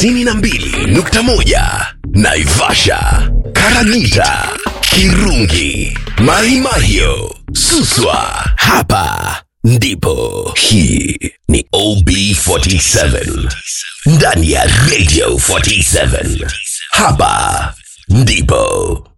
92.1 Naivasha, Karagita, Kirungi, Mai Mahiu, Suswa. Hapa ndipo. Hii ni OB47 ndani ya Radio 47. Hapa ndipo.